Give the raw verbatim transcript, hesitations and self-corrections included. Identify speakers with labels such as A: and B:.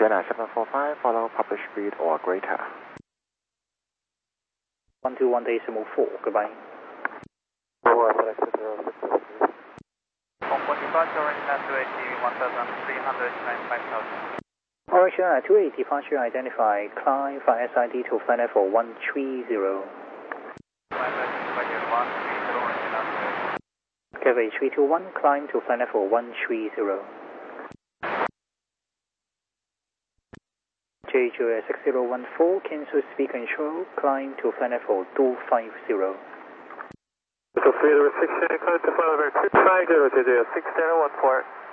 A: Vienna seven four five, follow published speed or greater.
B: one two one decimal four, goodbye.
A: Four, selected zero six zero three.
C: Concord departure, orange nine two eighty, one thousand three hundred ninety-five thousand.
B: Orange nine two eight, departure identified, climb via S I D to flight level one three zero. Cafe three two one, climb to flight level one three zero. J J six zero one four, cancel speed control, climb to flight level two five zero.
A: So three zero six, climb to flight level two five zero, J J six zero one four.